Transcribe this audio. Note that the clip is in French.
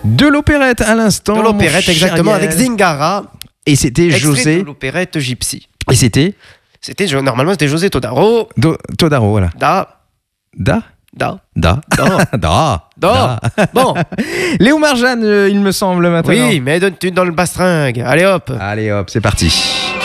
De l'opérette à l'instant. De l'opérette, exactement, avec Zingara. Et c'était Extrait José. de l'opérette Gypsy. Et c'était Normalement, c'était José Todaro. Todaro, voilà. Da. Da. Bon. Léo Marjane, il me semble maintenant. Oui, mais donne-tu dans le bastringue. Allez hop. Allez hop, c'est parti.